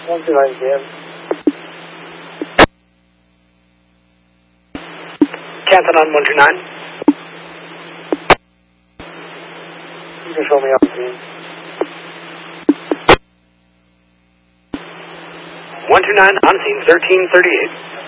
129 PM. Canton on 129. You can show me on the scene. 129 on scene, 1338.